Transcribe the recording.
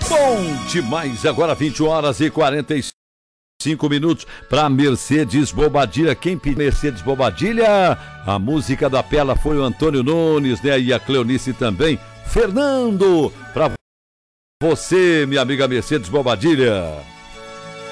Bom demais, agora 21 horas e 45 minutos para Mercedes Bobadilha. Quem pediu Mercedes Bobadilha? A música da Pela foi o Antônio Nunes, né? E a Cleonice também. Fernando, para você, minha amiga Mercedes Bobadilha.